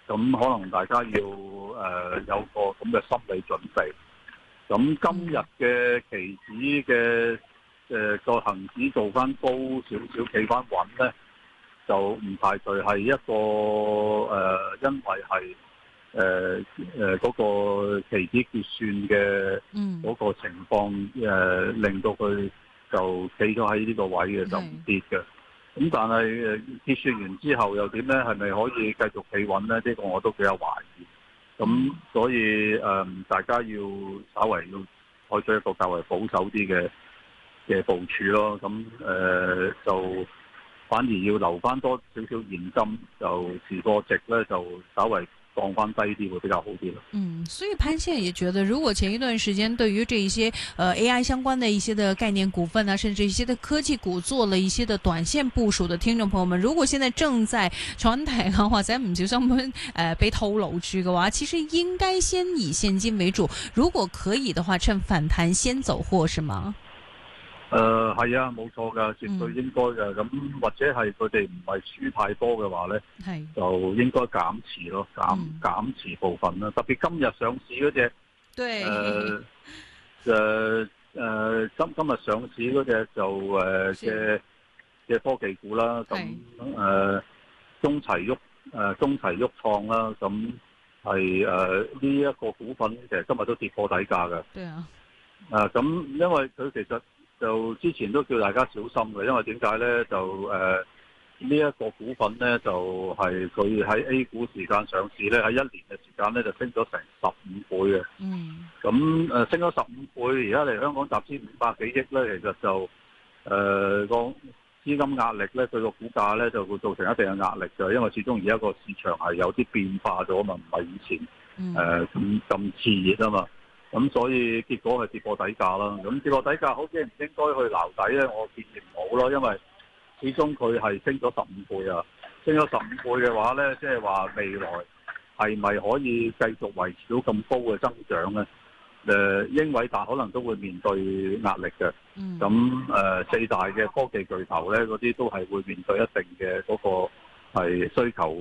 咁可能大家要有個咁嘅心理準備。咁今日嘅期指嘅個恆指做翻高少少，企翻穩咧，就唔排除係一個因為係嗰個期指結算嘅嗰個情況令到佢就企咗喺呢個位嘅，就唔跌嘅。咁但係結算完之後又點咧？係咪可以繼續企穩咧？呢個我都比較懷疑。咁所以大家要稍為要採取一個較為保守啲嘅部署咯。咁就反而要留翻多少少現金，就持貨值咧就稍微放翻低啲會比較好啲咯。 所以潘先也覺得，如果前一段時間對於這一些AI 相關的一些的概念股份啊，甚至一些的科技股做了一些的短線部署的聽眾朋友們，如果現在正在闖艇啊，或者唔小心被套牢住嘅話，其實應該先以現金為主，如果可以的話，趁反彈先走貨，是嗎？ 係啊，冇錯噶，絕對應該噶。咁或者係佢哋唔係輸太多嘅話咧，就應該減持咯，減持部分啦。特別今日上市嗰隻，今日上市嗰隻就嘅科技股啦。咁中齊沃創啦，咁係呢一個股份其實今日都跌破底價嘅。對啊。咁因為佢其實就之前都叫大家小心嘅，因為點解咧？就呢一個股份咧，就係佢喺 A 股時間上市咧，喺1年嘅時間咧就升咗成15倍嘅。咁升咗15倍，而家嚟香港集資500幾億咧，其實就個資金壓力咧，對個股價咧就會造成一定嘅壓力嘅，因為始終而家個市場係有啲變化咗嘛，唔係以前咁熾熱啊嘛。咁所以結果係跌破底價啦。咁跌破底價好應唔應該去撈底咧？我建議唔好咯，因為始終佢係升咗15倍啊。升咗15倍嘅話咧，即係話未來係咪可以繼續維持到咁高嘅增長咧？英偉達可能都會面對壓力嘅。咁四大嘅科技巨頭咧，嗰啲都係會面對一定嘅嗰個係需求。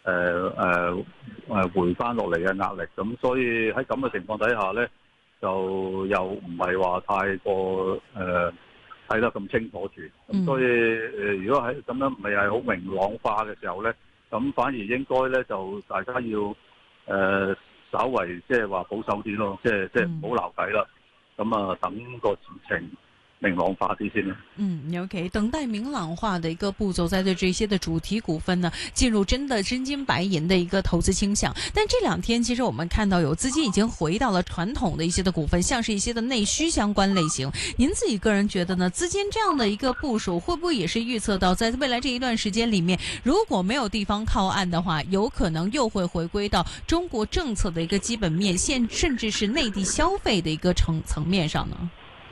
回翻落嚟嘅壓力，咁所以喺咁嘅情況底下咧，就又唔係話太過睇得咁清楚住，咁所以如果喺咁樣唔係好明朗化嘅時候咧，咁反而應該咧就大家要稍為即係話保守啲咯，即係唔好撈底啦，咁等個事情明朗化啲先啦。 OK， 等待明朗化的一個步驟，在對這些的主題股份呢，進入真的真金白銀的一個投資傾向。但這兩天其實我們看到有資金已經回到了傳統的一些的股份，像是一些的內需相關類型。您自己個人覺得呢？資金這樣的一個部署，會不會也是預測到在未來這一段時間裏面，如果沒有地方靠岸的話，有可能又會回歸到中國政策的一個基本面，甚至是內地消費的一個層面上呢？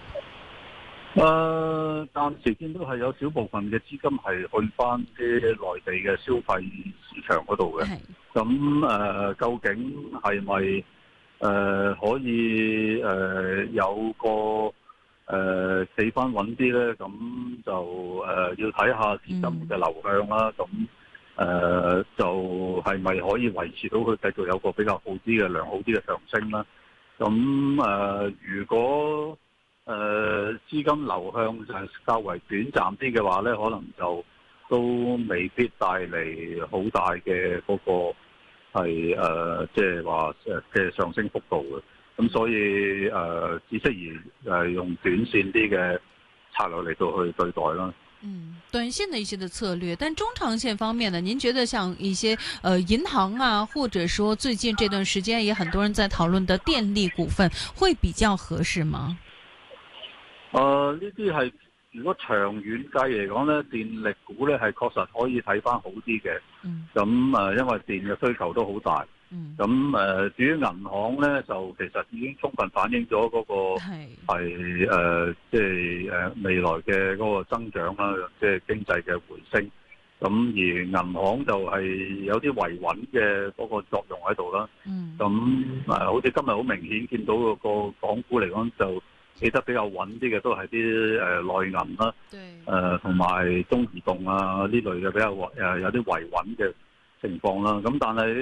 暫時見到係有少部分嘅資金係去翻啲內地嘅消費市場嗰度嘅。咁究竟係咪可以有個企翻穩啲咧？咁就要睇下資金嘅流向啦。咁就係咪可以維持到佢繼續有個比較好啲嘅良好啲嘅上升啦？咁如果資金流向就係較為短暫啲嘅話咧，可能就都未必帶嚟好大嘅嗰個係即係話嘅上升幅度嘅。咁所以只適宜用短線啲嘅策略嚟到去對待啦。 短線的一些的策略，但中長線方面呢？您覺得像一些銀行啊，或者說最近這段時間也很多人在討論的電力股份，會比較合適嗎？ 呢啲係如果長遠計嚟講咧，電力股咧係確實可以睇翻好啲嘅。咁因為電嘅需求都好大。咁至於銀行咧，就其實已經充分反映咗嗰個係即係未來嘅嗰個增長啦，即係經濟嘅回升。咁而銀行就係有啲維穩嘅嗰個作用喺度啦。咁好似今日好明顯見到個港股嚟講就企得比較穩啲嘅都係啲內銀啦，同埋中移動啊呢類嘅比較有啲維穩嘅情況啦。咁但係